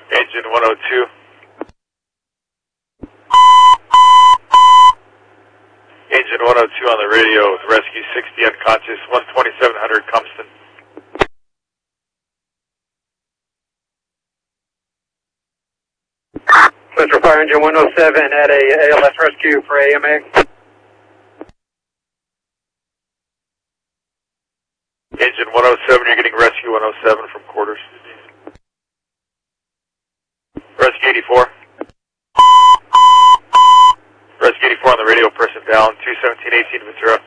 Engine 102. Engine 102 on the radio with rescue 60 unconscious, 12700 Compton. Central Fire Engine 107 at a ALS rescue for AMA. Engine 107, you're getting rescue 107 from quarters. Rescue 84. Rescue 84 on the radio, person down, 217-18 Ventura.